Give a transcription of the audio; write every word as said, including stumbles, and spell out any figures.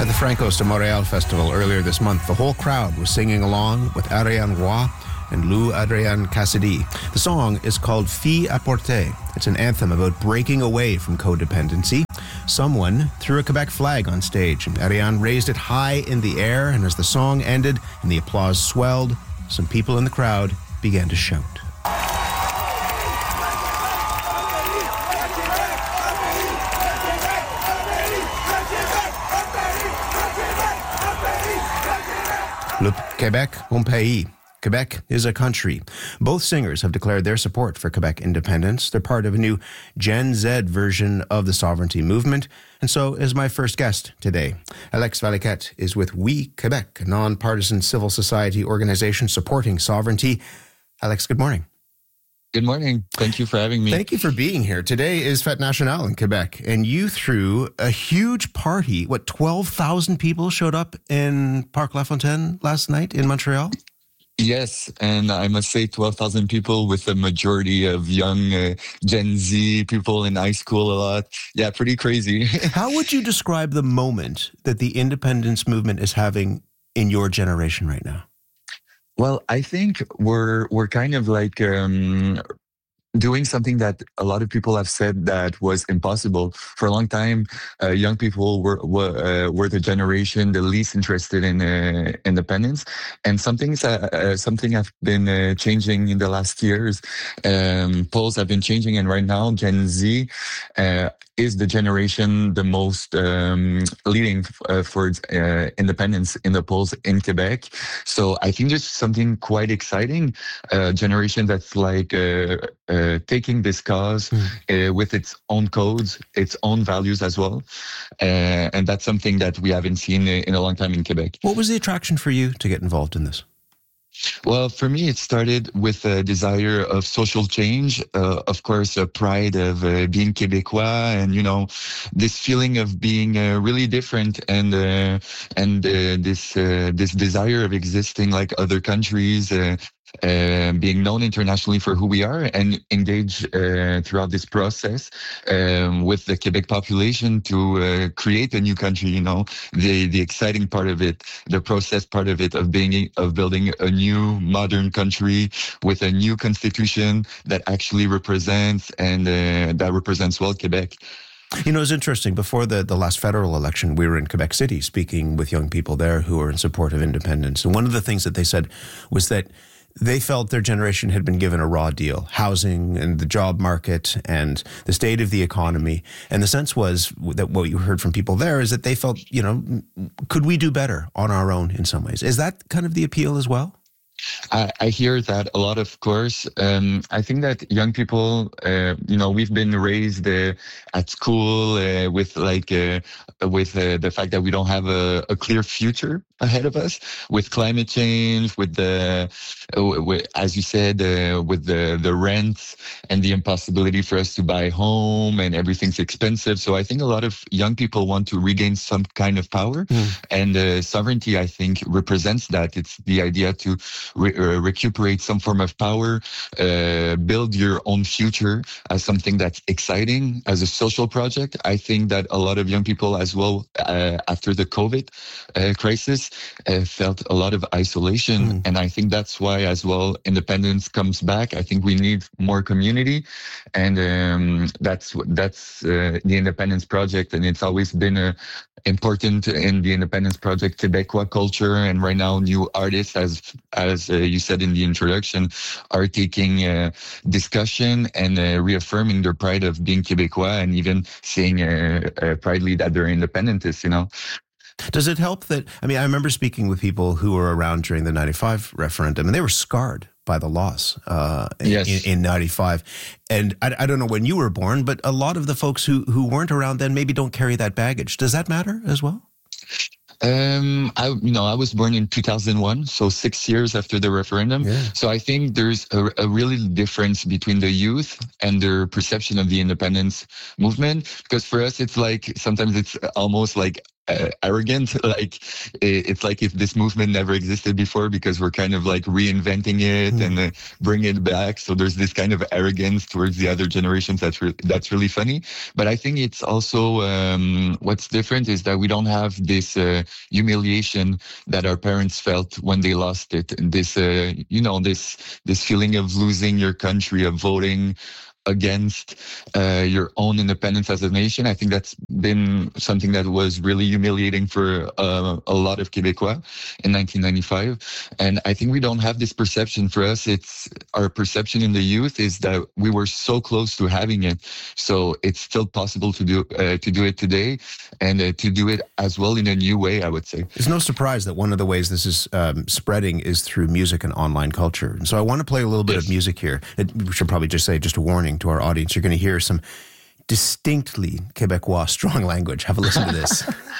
At the Francos de Montréal Festival earlier this month, the whole crowd was singing along with Ariane Roy and Lou Adrian Cassidy. The song is called Fille à Porter. It's an anthem about breaking away from codependency. Someone threw a Quebec flag on stage, and Ariane raised it high in the air, and as the song ended and the applause swelled, some people in the crowd began to shout. Le Québec, un pays. Quebec is a country. Both singers have declared their support for Quebec independence. They're part of a new Gen Z version of the sovereignty movement, and so is my first guest today. Alex Valiquette is with We Quebec, a nonpartisan civil society organization supporting sovereignty. Alex, good morning. Good morning. Thank you for having me. Thank you for being here. Today is Fête Nationale in Quebec, and you threw a huge party. What, twelve thousand people showed up in Parc La Fontaine last night in Montreal? Yes, and I must say twelve thousand people with a majority of young uh, Gen Z people in high school a lot. Yeah, pretty crazy. How would you describe the moment that the independence movement is having in your generation right now? Well, I think we're we're kind of like um, doing something that a lot of people have said that was impossible for a long time. Uh, young people were were, uh, were the generation the least interested in uh, independence, and something uh, something have been uh, changing in the last years. Um, polls have been changing, and right now Gen Z uh, is the generation the most um, leading uh, for uh, independence in the polls in Quebec. So I think there's something quite exciting. A generation that's like uh, uh, taking this cause mm. uh, with its own codes, its own values as well. Uh, and that's something that we haven't seen in a long time in Quebec. What was the attraction for you to get involved in this? Well, for me, it started with a desire of social change, uh, of course, a pride of uh, being Québécois, and you know, this feeling of being uh, really different, and uh, and uh, this uh, this desire of existing like other countries. Uh, Uh, being known internationally for who we are, and engage uh, throughout this process um, with the Quebec population to uh, create a new country. You know, the the exciting part of it, the process part of it, of being of building a new modern country with a new constitution that actually represents and uh, that represents well Quebec. You know, it's interesting. Before the, the last federal election, we were in Quebec City speaking with young people there who are in support of independence. And one of the things that they said was that they felt their generation had been given a raw deal, housing and the job market and the state of the economy. And the sense was that what you heard from people there is that they felt, you know, could we do better on our own in some ways? Is that kind of the appeal as well? I, I hear that a lot, of course. Um, I think that young people, uh, you know, we've been raised uh, at school uh, with like uh, with uh, the fact that we don't have a, a clear future ahead of us, with climate change, with the, uh, with, as you said, uh, with the the rent and the impossibility for us to buy home, and everything's expensive. So I think a lot of young people want to regain some kind of power, mm. and uh, sovereignty, I think, represents that. It's the idea to Re- uh, recuperate some form of power, uh, build your own future as something that's exciting, as a social project. I think that a lot of young people as well, uh, after the COVID uh, crisis, uh, felt a lot of isolation. Mm. And I think that's why as well, independence comes back. I think we need more community. And um, that's that's uh, the Independence Project. And it's always been a, important in the Independence Project, Québécois culture. And right now, new artists, as as uh, you said in the introduction, are taking uh, discussion and uh, reaffirming their pride of being Québécois, and even saying uh, uh, proudly that they're independentists, you know. Does it help that, I mean, I remember speaking with people who were around during the ninety-five referendum, and they were scarred by the loss uh, yes. in, in ninety-five. And I, I don't know when you were born, but a lot of the folks who, who weren't around then maybe don't carry that baggage. Does that matter as well? Um, I, you know, I was born in two thousand one, so six years after the referendum. Yeah. So I think there's a, a really difference between the youth and their perception of the independence movement. Because for us, it's like, sometimes it's almost like uh, arrogant. Like it, it's like if this movement never existed before, because we're kind of like reinventing it mm. and uh, bringing it back. So there's this kind of arrogance towards the other generations. That's re- that's really funny. But I think it's also um, what's different is that we don't have this uh, humiliation that our parents felt when they lost it. And this, uh, you know, this this feeling of losing your country, of voting against uh, your own independence as a nation. I think that's been something that was really humiliating for uh, a lot of Québécois in nineteen ninety-five. And I think we don't have this perception. For us, it's our perception in the youth is that we were so close to having it. So it's still possible to do uh, to do it today, and uh, to do it as well in a new way, I would say. It's no surprise that one of the ways this is um, spreading is through music and online culture. And so I want to play a little bit yes. of music here. It, we should probably just say, just a warning to our audience, you're going to hear some distinctly Quebecois strong language. Have a listen to this.